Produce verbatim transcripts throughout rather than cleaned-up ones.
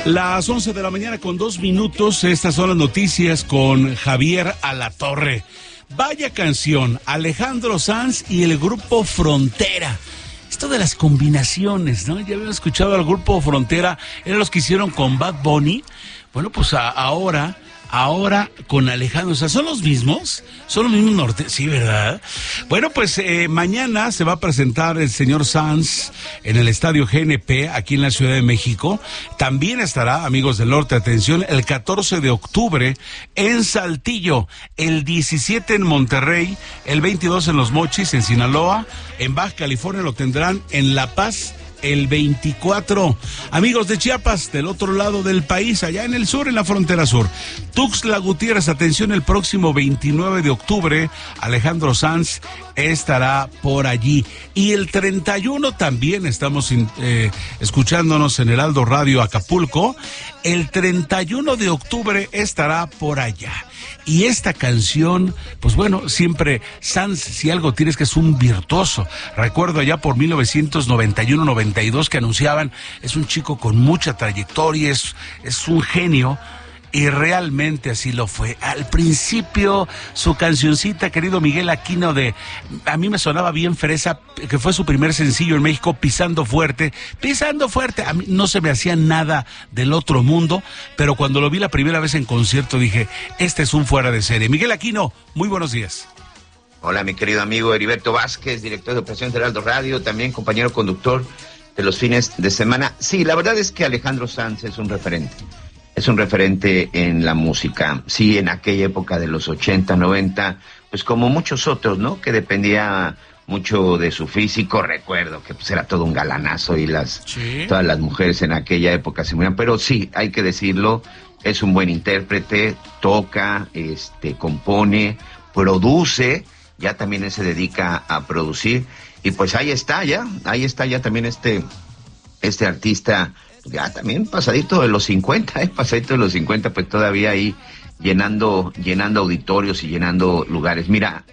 Las once de la mañana con dos minutos, estas son las noticias con Javier Alatorre. Vaya canción, Alejandro Sanz y el grupo Frontera. Esto de las combinaciones, ¿no? Ya habían escuchado al grupo Frontera, eran los que hicieron con Bad Bunny. Bueno, pues a, ahora... Ahora con Alejandro, o sea, ¿son los mismos? ¿Son los mismos norte? Sí, ¿verdad? Bueno, pues eh, mañana se va a presentar el señor Sanz en el Estadio G N P, aquí en la Ciudad de México. También estará, amigos del norte, atención, el catorce de octubre en Saltillo, el diecisiete en Monterrey, el veintidós en Los Mochis, en Sinaloa, en Baja California lo tendrán en La Paz, el veinticuatro. Amigos de Chiapas, del otro lado del país, allá en el sur, en la frontera sur. Tuxtla Gutiérrez, atención, el próximo veintinueve de octubre, Alejandro Sanz estará por allí. Y el treinta y uno también estamos eh, escuchándonos en Heraldo Radio Acapulco. El treinta y uno de octubre estará por allá. Y esta canción, pues bueno, siempre Sanz, si algo tienes que es un virtuoso. Recuerdo allá por mil novecientos noventa y uno noventa y dos que anunciaban, es un chico con mucha trayectoria, es, es un genio. Y realmente así lo fue. Al principio, su cancioncita, querido Miguel Aquino, de a mí me sonaba bien fresa, que fue su primer sencillo en México, Pisando Fuerte. Pisando Fuerte, a mí no se me hacía nada del otro mundo, pero cuando lo vi la primera vez en concierto dije, este es un fuera de serie. Miguel Aquino, muy buenos días. Hola, mi querido amigo Heriberto Vázquez, director de operaciones de Heraldo Radio, también compañero conductor de los fines de semana. Sí, la verdad es que Alejandro Sanz es un referente. Es un referente en la música. Sí, en aquella época de los ochenta, noventa, pues como muchos otros, ¿no? Que dependía mucho de su físico. Recuerdo que pues era todo un galanazo y las ¿sí? Todas las mujeres en aquella época se morían. Pero sí, hay que decirlo, es un buen intérprete, toca, este, compone, produce, ya también él se dedica a producir. Y pues ahí está ya, ahí está ya también este, este artista, ya también pasadito de los cincuenta, ¿eh? Pasadito de los cincuenta, pues todavía ahí llenando, llenando auditorios y llenando lugares. Mira,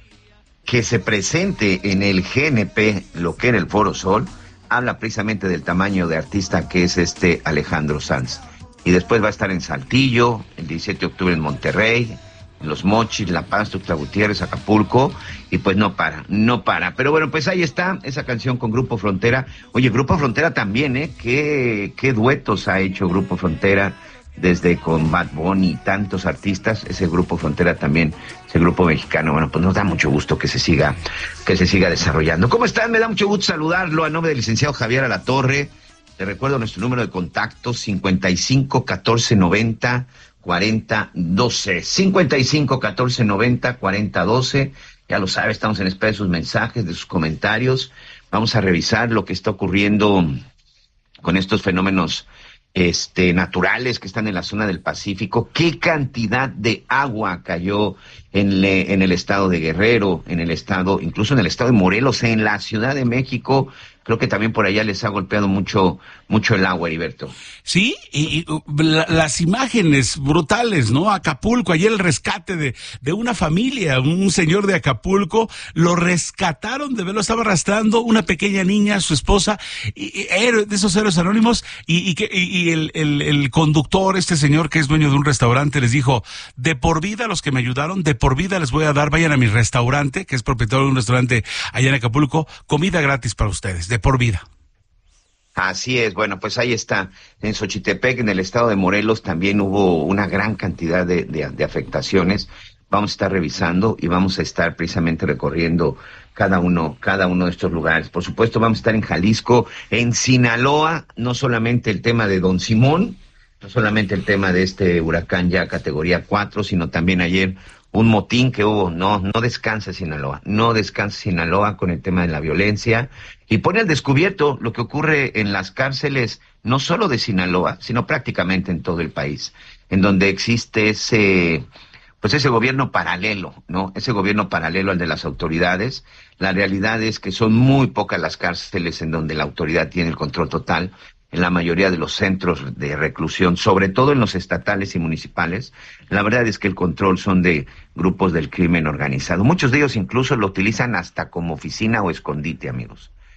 que se presente en el G N P, lo que era el Foro Sol, habla precisamente del tamaño de artista que es este Alejandro Sanz. Y después va a estar en Saltillo, el diecisiete de octubre en Monterrey, en Los Mochis, La Paz, Tuxtla Gutiérrez, Acapulco, y pues no para, no para. Pero bueno, pues ahí está esa canción con Grupo Frontera. Oye, Grupo Frontera también, ¿eh? ¿Qué, qué duetos ha hecho Grupo Frontera desde con Bad Bunny y tantos artistas? Ese Grupo Frontera también, ese grupo mexicano. Bueno, pues nos da mucho gusto que se siga, que se siga desarrollando. ¿Cómo están? Me da mucho gusto saludarlo a nombre del licenciado Javier Alatorre. Te recuerdo nuestro número de contacto, cincuenta y cinco, catorce, noventa, cuarenta, doce, cincuenta y cinco, catorce, noventa, cuarenta, doce. Ya lo sabe, estamos en espera de sus mensajes, de sus comentarios. Vamos a revisar lo que está ocurriendo con estos fenómenos este naturales que están en la zona del Pacífico. ¿Qué cantidad de agua cayó en, le, en el estado de Guerrero, en el estado, incluso en el estado de Morelos, en la Ciudad de México? Creo que también por allá les ha golpeado mucho, mucho el agua, Heriberto. Sí, y, y la, las imágenes brutales, ¿no? Acapulco, ayer el rescate de, de una familia, un señor de Acapulco, lo rescataron de verlo, estaba arrastrando una pequeña niña, su esposa, y, y héroe, de esos héroes anónimos, y, y, que, y, y el, el, el conductor, este señor que es dueño de un restaurante, les dijo, de por vida los que me ayudaron, de por vida les voy a dar, vayan a mi restaurante, que es propietario de un restaurante allá en Acapulco, comida gratis para ustedes, de por vida. Así es, bueno, pues ahí está. En Xochitepec, en el estado de Morelos, también hubo una gran cantidad de, de, de afectaciones. Vamos a estar revisando y vamos a estar precisamente recorriendo cada uno, cada uno de estos lugares. Por supuesto, vamos a estar en Jalisco, en Sinaloa, no solamente el tema de Don Simón, no solamente el tema de este huracán ya categoría cuatro, sino también ayer un motín que hubo. No, no descansa Sinaloa, no descansa Sinaloa con el tema de la violencia, y pone al descubierto lo que ocurre en las cárceles, no solo de Sinaloa, sino prácticamente en todo el país, en donde existe ese, pues ese gobierno paralelo, ¿no? Ese gobierno paralelo al de las autoridades. La realidad es que son muy pocas las cárceles en donde la autoridad tiene el control total. En la mayoría de los centros de reclusión, sobre todo en los estatales y municipales, la verdad es que el control son de grupos del crimen organizado. Muchos de ellos incluso lo utilizan hasta como oficina o escondite, amigos.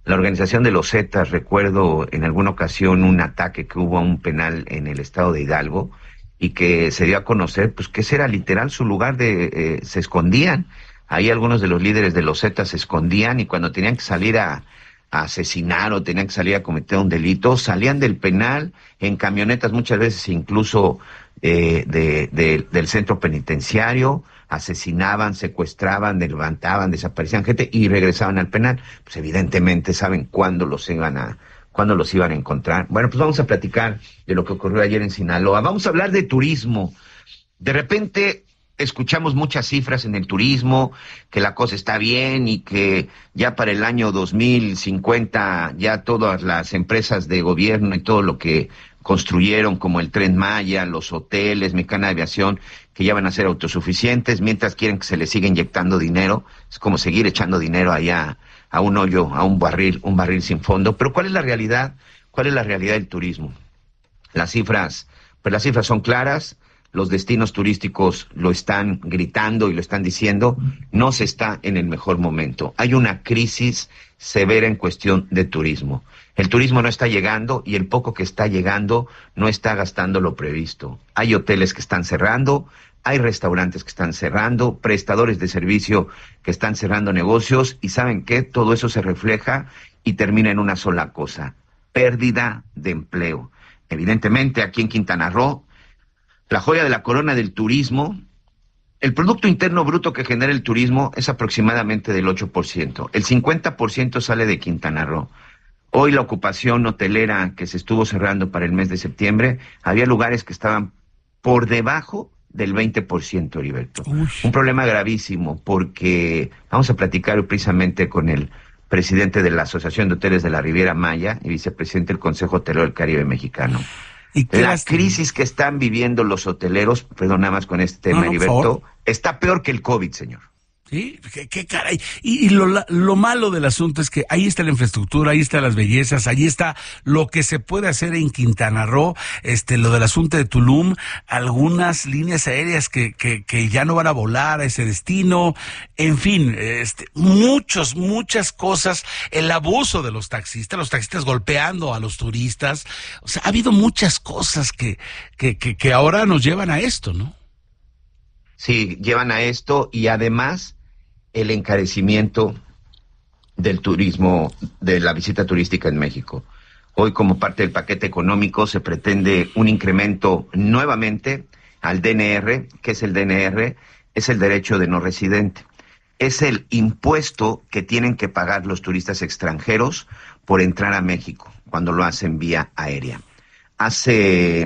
La organización de los Zetas, recuerdo en alguna ocasión un ataque que hubo a un penal en el estado de Hidalgo y que se dio a conocer, pues que ese era literal su lugar de, eh, se escondían. Ahí algunos de los líderes de los Zetas se escondían y cuando tenían que salir a, a asesinar o tenían que salir a cometer un delito, salían del penal en camionetas muchas veces incluso eh, de, de, del centro penitenciario, asesinaban, secuestraban, levantaban, desaparecían gente y regresaban al penal. Pues evidentemente saben cuándo los iban a, cuándo los iban a encontrar. Bueno, pues vamos a platicar de lo que ocurrió ayer en Sinaloa. Vamos a hablar de turismo. De repente escuchamos muchas cifras en el turismo, que la cosa está bien y que ya para el año dos mil cincuenta ya todas las empresas de gobierno y todo lo que construyeron, como el Tren Maya, los hoteles, Mexicana de Aviación, que ya van a ser autosuficientes, mientras quieren que se les siga inyectando dinero. Es como seguir echando dinero allá a un hoyo, a un barril, un barril sin fondo. Pero ¿cuál es la realidad? ¿Cuál es la realidad del turismo? Las cifras, pues las cifras son claras. Los destinos turísticos lo están gritando y lo están diciendo, no se está en el mejor momento. Hay una crisis severa en cuestión de turismo. El turismo no está llegando y el poco que está llegando no está gastando lo previsto. Hay hoteles que están cerrando, hay restaurantes que están cerrando, prestadores de servicio que están cerrando negocios y ¿saben qué? Todo eso se refleja y termina en una sola cosa, pérdida de empleo. Evidentemente aquí en Quintana Roo, la joya de la corona del turismo, el Producto Interno Bruto que genera el turismo es aproximadamente del ocho por ciento. El cincuenta por ciento sale de Quintana Roo. Hoy la ocupación hotelera que se estuvo cerrando para el mes de septiembre, había lugares que estaban por debajo del veinte por ciento, Heriberto. Uy. Un problema gravísimo porque vamos a platicar precisamente con el presidente de la Asociación de Hoteles de la Riviera Maya y vicepresidente del Consejo Hotelero del Caribe Mexicano. ¿Y la lástima? Crisis que están viviendo los hoteleros, perdón, nada más con este tema, no, no, Heriberto, está peor que el COVID, señor. Sí, qué, qué caray. Y, y lo, lo malo del asunto es que ahí está la infraestructura, ahí están las bellezas, ahí está lo que se puede hacer en Quintana Roo, este, lo del asunto de Tulum, algunas líneas aéreas que, que, que ya no van a volar a ese destino, en fin, este, muchos, muchas cosas, el abuso de los taxistas, los taxistas golpeando a los turistas, o sea, ha habido muchas cosas que, que, que, que ahora nos llevan a esto, ¿no? Sí, llevan a esto y además el encarecimiento del turismo, de la visita turística en México. Hoy, como parte del paquete económico, se pretende un incremento nuevamente al D N R. ¿Qué es el D N R? Es el derecho de no residente. Es el impuesto que tienen que pagar los turistas extranjeros por entrar a México cuando lo hacen vía aérea. Hace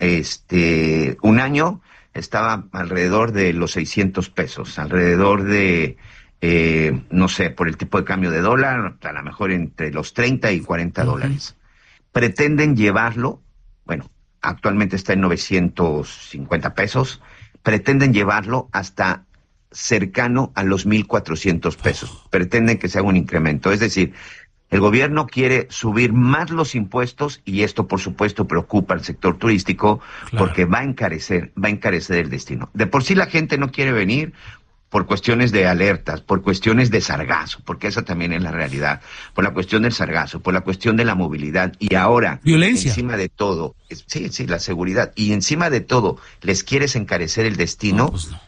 este un año estaba alrededor de los seiscientos pesos, alrededor de, eh, no sé, por el tipo de cambio de dólar, a lo mejor entre los treinta y cuarenta uh-huh. dólares. Pretenden llevarlo, bueno, actualmente está en novecientos cincuenta pesos, pretenden llevarlo hasta cercano a los mil cuatrocientos pesos. Pretenden que se haga un incremento, es decir, el gobierno quiere subir más los impuestos y esto, por supuesto, preocupa al sector turístico claro. porque va a encarecer, va a encarecer el destino. De por sí la gente no quiere venir por cuestiones de alertas, por cuestiones de sargazo, porque esa también es la realidad, por la cuestión del sargazo, por la cuestión de la movilidad y ahora, violencia. Encima de todo, sí, sí, la seguridad y encima de todo, les quieres encarecer el destino. No, pues no.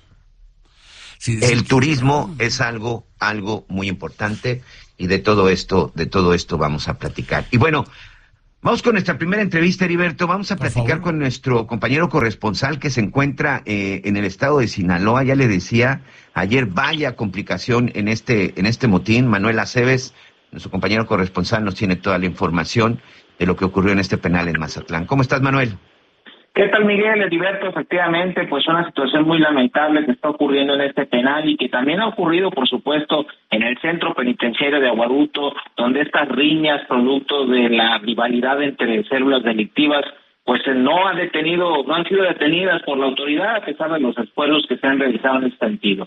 Sí, sí, el sí, turismo no. es algo, algo muy importante. Y de todo esto, de todo esto vamos a platicar. Y bueno, vamos con nuestra primera entrevista, Heriberto. Vamos a Por platicar favor. con nuestro compañero corresponsal que se encuentra eh, en el estado de Sinaloa. Ya le decía, ayer vaya complicación en este, en este motín. Manuel Aceves, nuestro compañero corresponsal, nos tiene toda la información de lo que ocurrió en este penal en Mazatlán. ¿Cómo estás, Manuel? ¿Qué tal, Miguel? Heriberto, efectivamente, pues una situación muy lamentable que está ocurriendo en este penal y que también ha ocurrido, por supuesto, en el centro penitenciario de Aguaruto, donde estas riñas, producto de la rivalidad entre células delictivas, pues no han detenido, no han sido detenidas por la autoridad a pesar de los esfuerzos que se han realizado en este sentido.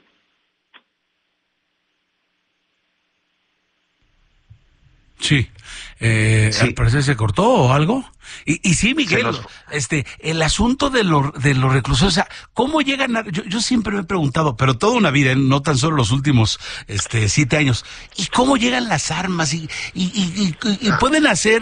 Sí. Eh, Sí. Al parecer se cortó o algo. Y, y sí, Miguel, nos... este, el asunto de los de los reclusos, o sea, ¿cómo llegan a, yo, yo siempre me he preguntado, pero toda una vida, ¿eh? No tan solo los últimos este siete años, ¿y cómo llegan las armas? Y, y, y, y, y pueden hacer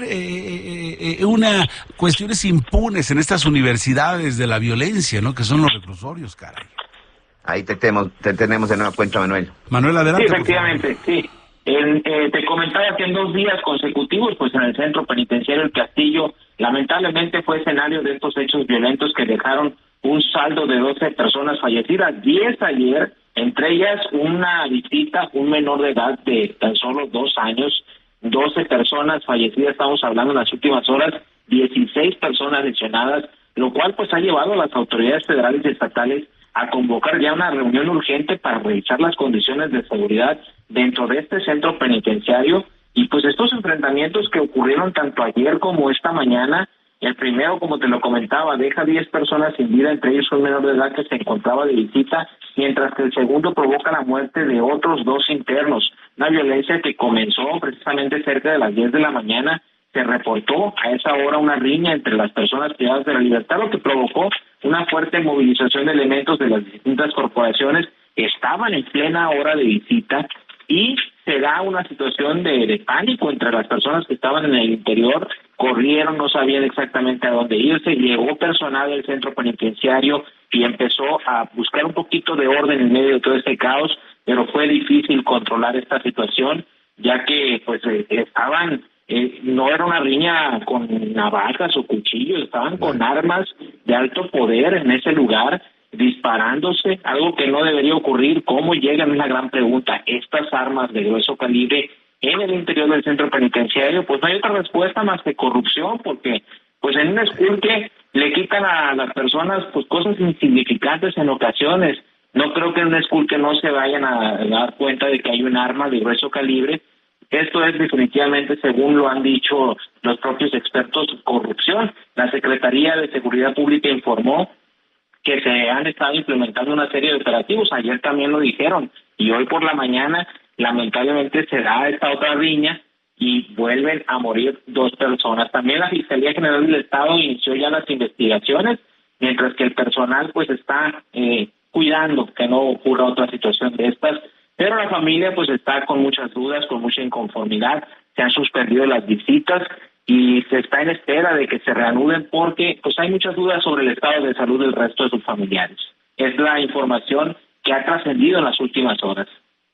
eh, eh, una cuestiones impunes en estas universidades de la violencia, ¿no? Que son los reclusorios, caray. Ahí te, temo, te tenemos de nueva cuenta, Manuel. Manuel, adelante. Sí, efectivamente, sí. En, eh, te comentaba que en dos días consecutivos, pues en el centro penitenciario El Castillo, lamentablemente fue escenario de estos hechos violentos que dejaron un saldo de doce personas fallecidas, diez ayer, entre ellas una visita, un menor de edad de tan solo dos años, doce personas fallecidas, estamos hablando en las últimas horas, dieciséis personas lesionadas, lo cual pues ha llevado a las autoridades federales y estatales a convocar ya una reunión urgente para revisar las condiciones de seguridad dentro de este centro penitenciario. Y pues estos enfrentamientos que ocurrieron tanto ayer como esta mañana, el primero, como te lo comentaba, deja diez personas sin vida, entre ellos un menor de edad que se encontraba de visita, mientras que el segundo provoca la muerte de otros dos internos. Una violencia que comenzó precisamente cerca de las diez de la mañana. Se reportó a esa hora una riña entre las personas privadas de la libertad, lo que provocó una fuerte movilización de elementos de las distintas corporaciones. Estaban en plena hora de visita y se da una situación de, de pánico entre las personas que estaban en el interior, corrieron, no sabían exactamente a dónde irse, llegó personal del centro penitenciario y empezó a buscar un poquito de orden en medio de todo este caos, pero fue difícil controlar esta situación, ya que pues eh, estaban... Eh, no era una riña con navajas o cuchillos, estaban con armas de alto poder en ese lugar, disparándose, algo que no debería ocurrir. ¿Cómo llegan? Es la gran pregunta. Estas armas de grueso calibre en el interior del centro penitenciario, pues no hay otra respuesta más que corrupción, porque pues en un esculque le quitan a las personas pues cosas insignificantes en ocasiones. No creo que en un esculque no se vayan a dar cuenta de que hay un arma de grueso calibre. Esto es definitivamente, según lo han dicho los propios expertos, corrupción. La Secretaría de Seguridad Pública informó que se han estado implementando una serie de operativos. Ayer también lo dijeron. Y hoy por la mañana, lamentablemente, se da esta otra riña y vuelven a morir dos personas. También la Fiscalía General del Estado inició ya las investigaciones, mientras que el personal pues está eh, cuidando que no ocurra otra situación de estas. Pero la familia pues está con muchas dudas, con mucha inconformidad, se han suspendido las visitas y se está en espera de que se reanuden porque pues hay muchas dudas sobre el estado de salud del resto de sus familiares. Es la información que ha trascendido en las últimas horas.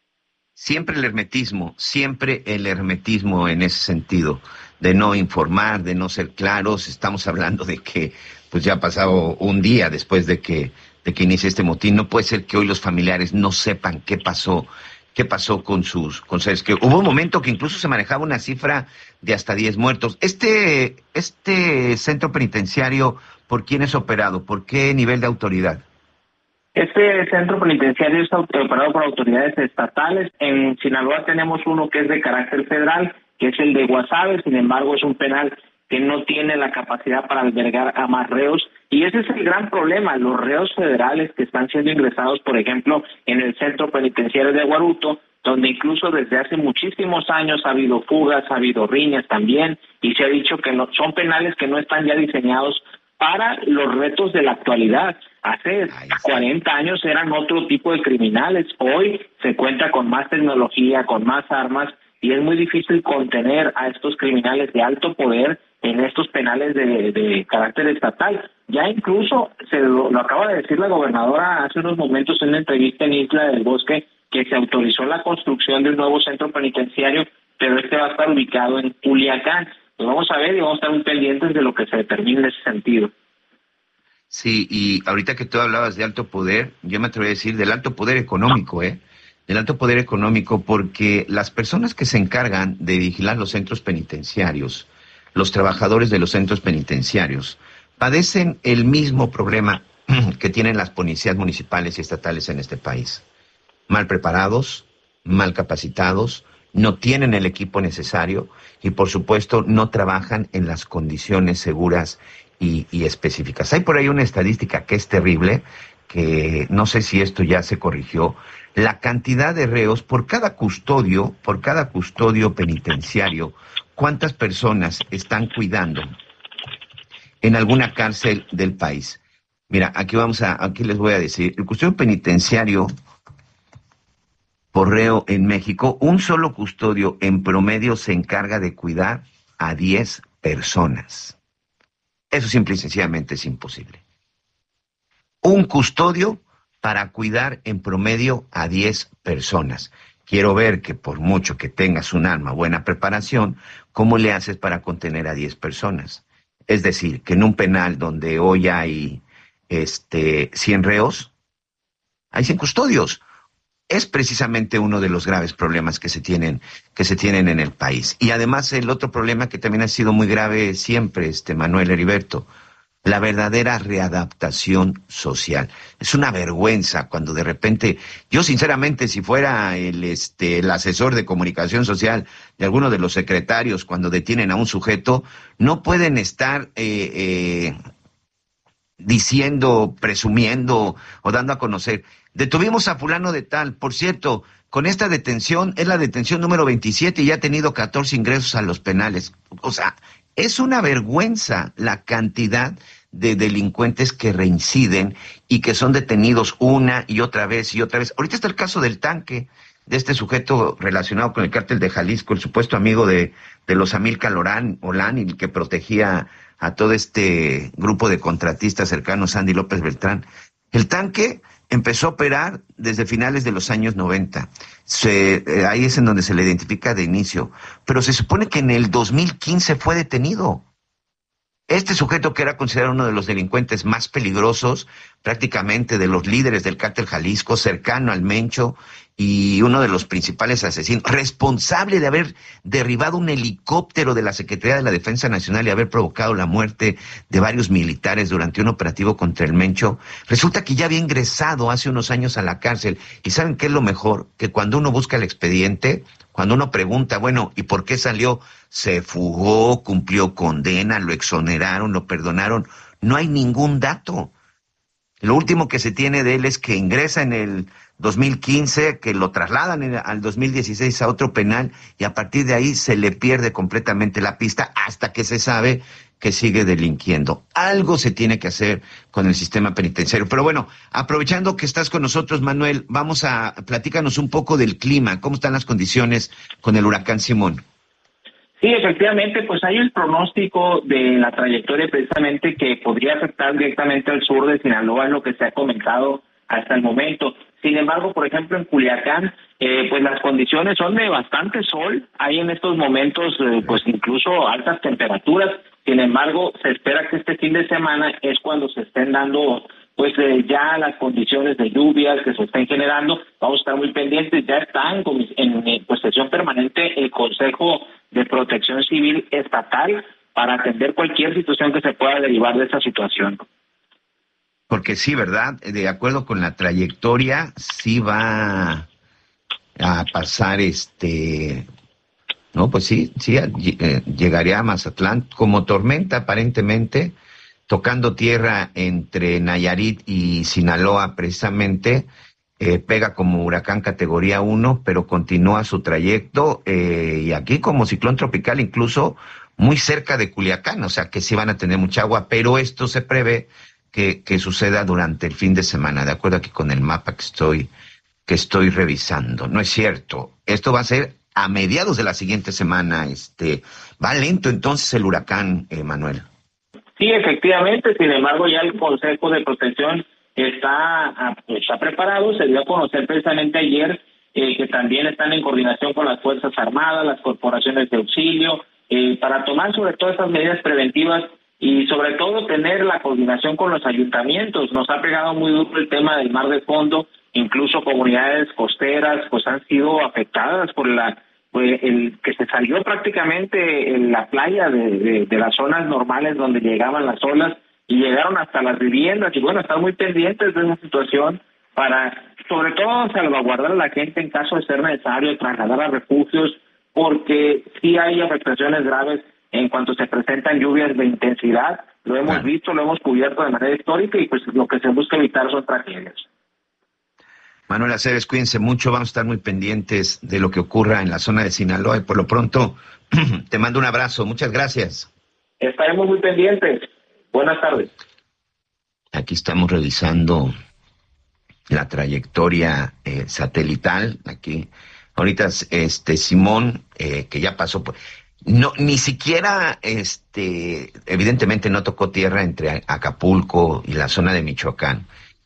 Siempre el hermetismo, siempre el hermetismo en ese sentido, de no informar, de no ser claros. Estamos hablando de que pues ya ha pasado un día después de que de que inicie este motín. No puede ser que hoy los familiares no sepan qué pasó, qué pasó con sus con seres. Que hubo un momento que incluso se manejaba una cifra de hasta diez muertos. Este este centro penitenciario, ¿por quién es operado? ¿Por qué nivel de autoridad? Este centro penitenciario está operado por autoridades estatales. En Sinaloa tenemos uno que es de carácter federal, que es el de Guasave. Sin embargo, es un penal que no tiene la capacidad para albergar a más reos. Y ese es el gran problema, los reos federales que están siendo ingresados, por ejemplo, en el centro penitenciario de Aguaruto, donde incluso desde hace muchísimos años ha habido fugas, ha habido riñas también, y se ha dicho que no, son penales que no están ya diseñados para los retos de la actualidad. Hace cuarenta años eran otro tipo de criminales, hoy se cuenta con más tecnología, con más armas, y es muy difícil contener a estos criminales de alto poder en estos penales de, de carácter estatal. Ya incluso, se lo, lo acaba de decir la gobernadora hace unos momentos en una entrevista en Isla del Bosque, que se autorizó la construcción de un nuevo centro penitenciario, pero este va a estar ubicado en Culiacán. Pues vamos a ver y vamos a estar muy pendientes de lo que se determine en ese sentido. Sí, y ahorita que tú hablabas de alto poder, yo me atrevo a decir del alto poder económico, ¿eh? Del alto poder económico, porque las personas que se encargan de vigilar los centros penitenciarios, los trabajadores de los centros penitenciarios, padecen el mismo problema que tienen las policías municipales y estatales en este país. Mal preparados, mal capacitados, no tienen el equipo necesario y, por supuesto, no trabajan en las condiciones seguras y, y específicas. Hay por ahí una estadística que es terrible, que no sé si esto ya se corrigió. la cantidad de reos por cada custodio, por cada custodio penitenciario, cuántas personas están cuidando en alguna cárcel del país. Mira, aquí vamos a, aquí les voy a decir, el custodio penitenciario por reo en México, un solo custodio en promedio se encarga de cuidar a diez personas. Eso simple y sencillamente es imposible. Un custodio para cuidar en promedio a diez personas. Quiero ver que por mucho que tengas un arma, buena preparación, ¿cómo le haces para contener a diez personas? Es decir, que en un penal donde hoy hay este, cien reos, hay cien custodios. Es precisamente uno de los graves problemas que se tienen, que se tienen en el país. Y además el otro problema que también ha sido muy grave siempre, este Manuel Heriberto, la verdadera readaptación social. Es una vergüenza cuando de repente, yo sinceramente, si fuera el, este, el asesor de comunicación social de alguno de los secretarios, cuando detienen a un sujeto, no pueden estar eh, eh, diciendo, presumiendo o dando a conocer. Detuvimos a fulano de tal, por cierto, con esta detención, es la detención número veintisiete y ya ha tenido catorce ingresos a los penales. O sea, es una vergüenza la cantidad de delincuentes que reinciden y que son detenidos una y otra vez y otra vez. Ahorita está el caso del tanque, de este sujeto relacionado con el cártel de Jalisco, el supuesto amigo de, de los Amílcar Olán, Olán, y el que protegía a todo este grupo de contratistas cercanos a Andy López Beltrán. El tanque empezó a operar desde finales de los años noventa. Se, eh, ahí es en donde se le identifica de inicio. Pero se supone que en el dos mil quince fue detenido. Este sujeto, que era considerado uno de los delincuentes más peligrosos, prácticamente de los líderes del cártel Jalisco, cercano al Mencho, y uno de los principales asesinos, responsable de haber derribado un helicóptero de la Secretaría de la Defensa Nacional y haber provocado la muerte de varios militares durante un operativo contra el Mencho, resulta que ya había ingresado hace unos años a la cárcel. ¿Y saben qué es lo mejor? Que cuando uno busca el expediente, cuando uno pregunta, bueno, ¿y por qué salió? Se fugó, cumplió condena, lo exoneraron, lo perdonaron. No hay ningún dato. Lo último que se tiene de él es que ingresa en el dos mil quince, que lo trasladan en, al dos mil dieciséis a otro penal, y a partir de ahí se le pierde completamente la pista hasta que se sabe que sigue delinquiendo. Algo se tiene que hacer con el sistema penitenciario. Pero bueno, aprovechando que estás con nosotros, Manuel, vamos a platícanos un poco del clima. ¿Cómo están las condiciones con el huracán Simón? Sí, efectivamente, pues hay el pronóstico de la trayectoria precisamente que podría afectar directamente al sur de Sinaloa, es lo que se ha comentado hasta el momento. Sin embargo, por ejemplo, en Culiacán, eh, pues las condiciones son de bastante sol. Hay en estos momentos, eh, pues incluso altas temperaturas. Sin embargo, se espera que este fin de semana es cuando se estén dando pues eh, ya las condiciones de lluvias que se estén generando. Vamos a estar muy pendientes. Ya está en, en, en pues, sesión permanente el Consejo de Protección Civil Estatal para atender cualquier situación que se pueda derivar de esta situación. Porque sí, ¿verdad? De acuerdo con la trayectoria, sí va a pasar este... No, pues sí, sí, eh, llegaría a Mazatlán como tormenta aparentemente, tocando tierra entre Nayarit y Sinaloa precisamente, eh, pega como huracán categoría uno, pero continúa su trayecto, eh, y aquí como ciclón tropical incluso muy cerca de Culiacán, o sea que sí van a tener mucha agua, pero esto se prevé que, que suceda durante el fin de semana, de acuerdo aquí con el mapa que estoy, que estoy revisando. No es cierto, esto va a ser a mediados de la siguiente semana. Este, va lento entonces el huracán, eh, Manuel. Sí, efectivamente, sin embargo ya el Consejo de Protección está, está preparado. Se dio a conocer precisamente ayer eh, que también están en coordinación con las Fuerzas Armadas, las corporaciones de auxilio, eh, para tomar sobre todo esas medidas preventivas y sobre todo tener la coordinación con los ayuntamientos. Nos ha pegado muy duro el tema del mar de fondo, incluso comunidades costeras pues han sido afectadas por la pues el que se salió prácticamente en la playa de, de, de las zonas normales donde llegaban las olas y llegaron hasta las viviendas. Y bueno, están muy pendientes de esa situación para sobre todo salvaguardar a la gente en caso de ser necesario, trasladar a refugios, porque sí hay afectaciones graves en cuanto se presentan lluvias de intensidad. Lo hemos claro. visto, lo hemos cubierto de manera histórica y pues lo que se busca evitar son tragedias. Manuel Aceves, cuídense mucho, vamos a estar muy pendientes de lo que ocurra en la zona de Sinaloa y por lo pronto te mando un abrazo, muchas gracias. Estaremos muy pendientes. Buenas tardes. Aquí estamos revisando la trayectoria eh, satelital, aquí, ahorita este Simón, eh, que ya pasó por... No, ni siquiera, este, evidentemente no tocó tierra entre Acapulco y la zona de Michoacán.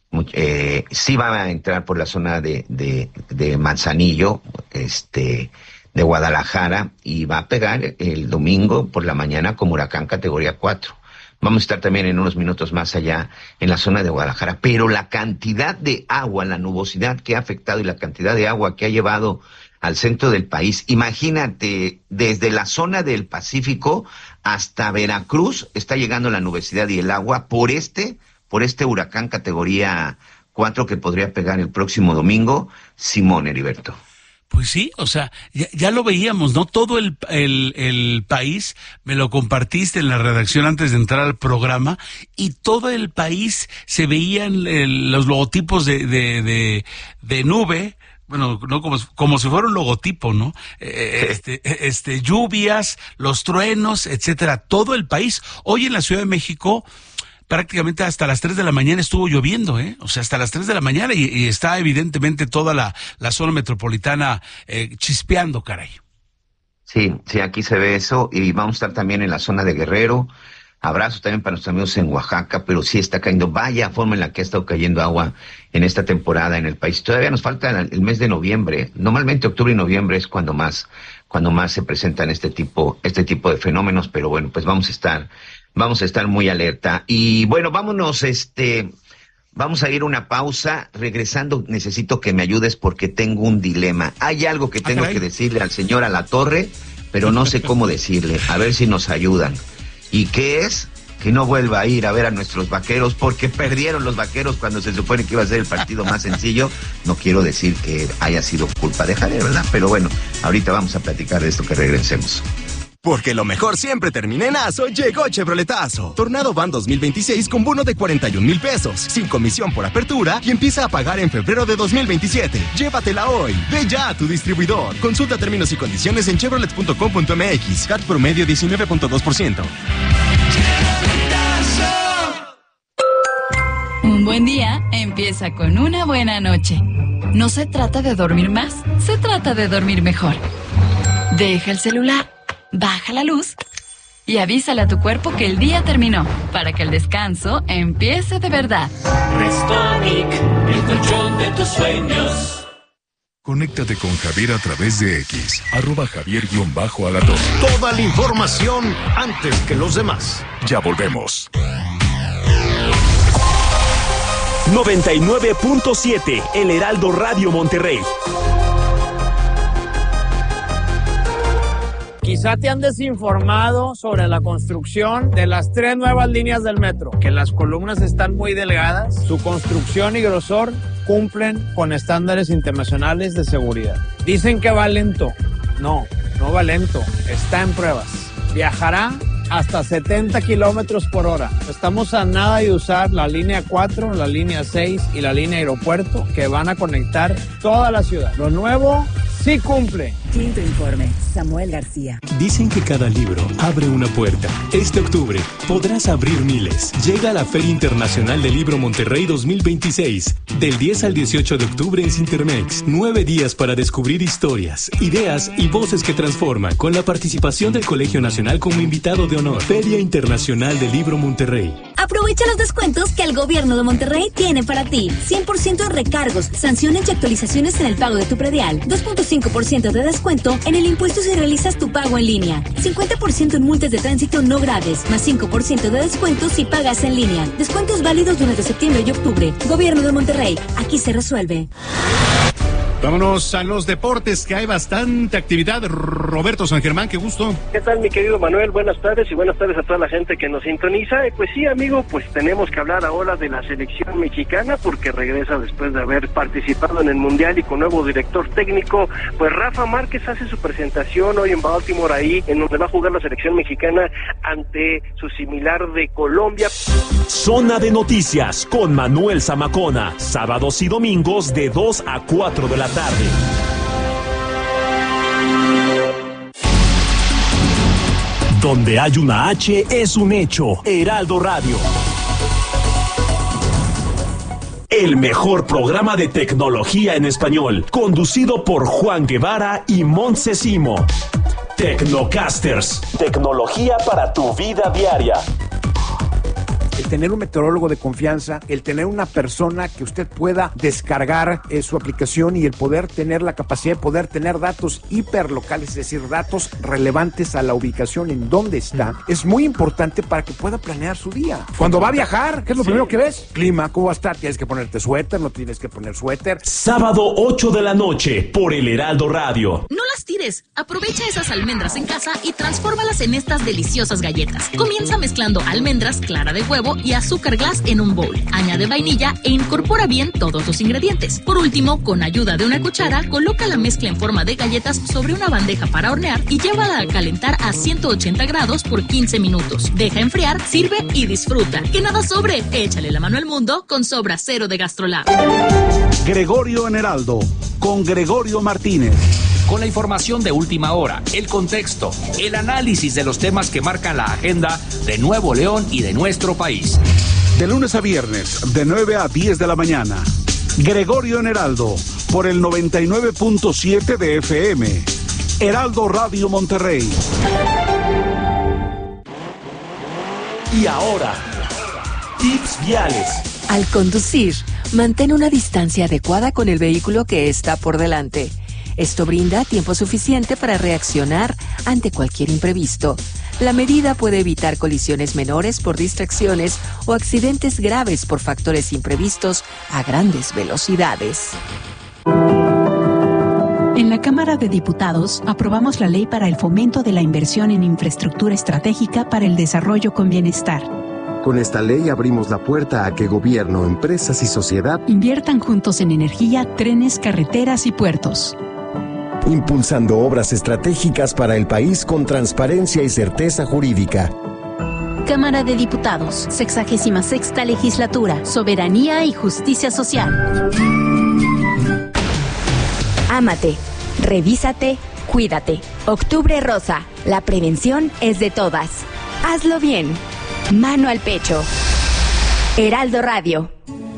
Eh, sí va a entrar por la zona de, de, de Manzanillo, este, de Guadalajara, y va a pegar el domingo por la mañana como huracán categoría cuatro. Vamos a estar también en unos minutos más allá en la zona de Guadalajara, pero la cantidad de agua, la nubosidad que ha afectado y la cantidad de agua que ha llevado al centro del país, imagínate, desde la zona del Pacífico hasta Veracruz está llegando la nubosidad y el agua por este, por este huracán categoría cuatro que podría pegar el próximo domingo. Simón, Heriberto. Pues sí, o sea, ya, ya lo veíamos, ¿no? Todo el, el, el país, me lo compartiste en la redacción antes de entrar al programa, y todo el país se veían el, los logotipos de, de, de, de nube, bueno, no como, como si fuera un logotipo, ¿no? Eh, este, este, lluvias, los truenos, etcétera, todo el país. Hoy en la Ciudad de México, prácticamente hasta las tres de la mañana estuvo lloviendo, ¿eh? O sea, hasta las tres de la mañana y, y está evidentemente toda la, la zona metropolitana eh, chispeando, caray. Sí, sí, aquí se ve eso y vamos a estar también en la zona de Guerrero. Abrazo también para nuestros amigos en Oaxaca, pero sí está cayendo, vaya forma en la que ha estado cayendo agua en esta temporada en el país. Todavía nos falta el mes de noviembre. Normalmente octubre y noviembre es cuando más, cuando más se presentan este tipo, este tipo de fenómenos, pero bueno, pues vamos a estar, vamos a estar muy alerta. Y bueno, vámonos, este, vamos a ir a una pausa. Regresando, necesito que me ayudes porque tengo un dilema. Hay algo que tengo que decirle al señor Alatorre, pero no sé cómo decirle. A ver si nos ayudan. ¿Y qué es? Que no vuelva a ir a ver a nuestros Vaqueros porque perdieron los Vaqueros cuando se supone que iba a ser el partido más sencillo. No quiero decir que haya sido culpa de Javier, ¿verdad? Pero bueno, ahorita vamos a platicar de esto que regresemos. Porque lo mejor siempre termina en Aso, llegó Chevroletazo. Tornado Van dos mil veintiséis con bono de cuarenta y un mil pesos, sin comisión por apertura y empieza a pagar en febrero de dos mil veintisiete. Llévatela hoy. Ve ya a tu distribuidor. Consulta términos y condiciones en chevrolet punto com punto m x. C A T promedio diecinueve punto dos por ciento. Un buen día empieza con una buena noche. No se trata de dormir más, se trata de dormir mejor. Deja el celular. Baja la luz y avísale a tu cuerpo que el día terminó, para que el descanso empiece de verdad. Restonic, el colchón de tus sueños. Conéctate con Javier a través de X, arroba Javier-Alatorre. Toda la información antes que los demás. Ya volvemos. noventa y nueve punto siete, El Heraldo Radio Monterrey. Quizá te han desinformado sobre la construcción de las tres nuevas líneas del metro, que las columnas están muy delgadas, su construcción y grosor cumplen con estándares internacionales de seguridad. Dicen que va lento. No, no va lento, está en pruebas. Viajará hasta setenta kilómetros por hora. Estamos a nada de usar la línea cuatro, la línea seis y la línea aeropuerto que van a conectar toda la ciudad. Lo nuevo sí cumple. Quinto informe, Samuel García. Dicen que cada libro abre una puerta. Este octubre podrás abrir miles. Llega a la Feria Internacional del Libro Monterrey dos mil veintiséis. Del diez al dieciocho de octubre en Cintermex. Nueve días para descubrir historias, ideas y voces que transforman, con la participación del Colegio Nacional como invitado de honor. Feria Internacional del Libro Monterrey. Aprovecha los descuentos que el gobierno de Monterrey tiene para ti. cien por ciento de recargos, sanciones y actualizaciones en el pago de tu predial. dos punto cinco por ciento de descuento en el impuesto si realizas tu pago en línea. cincuenta por ciento en multas de tránsito no graves, más cinco por ciento de descuento si pagas en línea. Descuentos válidos durante septiembre y octubre. Gobierno de Monterrey, aquí se resuelve. Vámonos a los deportes, que hay bastante actividad. Roberto San Germán, qué gusto. ¿Qué tal, mi querido Manuel? Buenas tardes y buenas tardes a toda la gente que nos sintoniza. Eh, pues sí, amigo, pues tenemos que hablar ahora de la selección mexicana porque regresa después de haber participado en el Mundial y con nuevo director técnico. Pues Rafa Márquez hace su presentación hoy en Baltimore, ahí en donde va a jugar la selección mexicana ante su similar de Colombia. Zona de Noticias con Manuel Zamacona, sábados y domingos de dos a cuatro de la tarde. Donde hay una H es un hecho. Heraldo Radio. El mejor programa de tecnología en español, conducido por Juan Guevara y Montse Simo. Tecnocasters. Tecnología para tu vida diaria. El tener un meteorólogo de confianza, el tener una persona que usted pueda descargar eh, su aplicación y el poder tener la capacidad de poder tener datos hiperlocales, es decir, datos relevantes a la ubicación en donde está, es muy importante para que pueda planear su día. Cuando va a viajar, ¿qué es lo sí. primero que ves? Clima, ¿cómo va a estar? Tienes que ponerte suéter, no tienes que poner suéter. Sábado ocho de la noche por el Heraldo Radio. No las tires, aprovecha esas almendras en casa y transfórmalas en estas deliciosas galletas. Comienza mezclando almendras, clara de huevo y azúcar glass en un bowl. Añade vainilla e incorpora bien todos los ingredientes. Por último, con ayuda de una cuchara, coloca la mezcla en forma de galletas sobre una bandeja para hornear y llévala a calentar a ciento ochenta grados por quince minutos. Deja enfriar, sirve y disfruta. Que nada sobre, échale la mano al mundo con Sobra Cero de GastroLab. Gregorio en Heraldo, con Gregorio Martínez. Con la información de última hora, el contexto, el análisis de los temas que marcan la agenda de Nuevo León y de nuestro país. De lunes a viernes, de nueve a diez de la mañana. Gregorio en Heraldo, por el noventa y nueve punto siete de F M. Heraldo Radio Monterrey. Y ahora, tips viales. Al conducir, mantén una distancia adecuada con el vehículo que está por delante. Esto brinda tiempo suficiente para reaccionar ante cualquier imprevisto. La medida puede evitar colisiones menores por distracciones o accidentes graves por factores imprevistos a grandes velocidades. En la Cámara de Diputados aprobamos la ley para el fomento de la inversión en infraestructura estratégica para el desarrollo con bienestar. Con esta ley abrimos la puerta a que gobierno, empresas y sociedad inviertan juntos en energía, trenes, carreteras y puertos. Impulsando obras estratégicas para el país con transparencia y certeza jurídica. Cámara de Diputados, sexagésima sexta legislatura, soberanía y justicia social. Ámate, revísate, cuídate. Octubre Rosa, la prevención es de todas. Hazlo bien. Mano al pecho. Heraldo Radio.